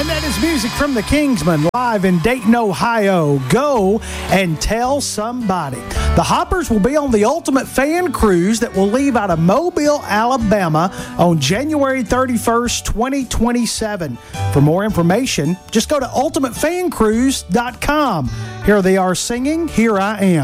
And that is music from the Kingsmen live in Dayton, Ohio. Go and tell somebody. The Hoppers will be on the Ultimate Fan Cruise that will leave out of Mobile, Alabama on January 31st, 2027. For more information, just go to ultimatefancruise.com. Here they are singing Here I Am.